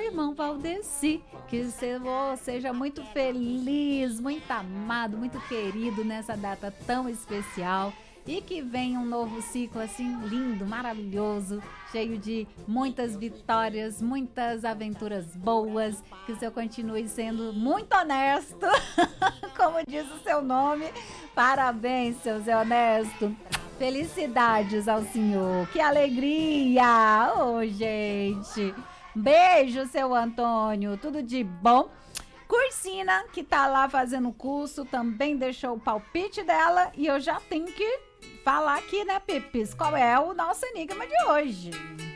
irmão Valdeci. Que você seja muito feliz, muito amado, muito querido nessa data tão especial. E que venha um novo ciclo assim lindo, maravilhoso, cheio de muitas vitórias, muitas aventuras boas. Que o senhor continue sendo muito honesto, como diz o seu nome. Parabéns, seu Zé Honesto. Felicidades ao senhor. Que alegria! Ô, gente. Beijo, seu Antônio. Tudo de bom. Cursina, que tá lá fazendo curso, também deixou o palpite dela. E eu já tenho que falar aqui, né, Pipis? Qual é o nosso enigma de hoje?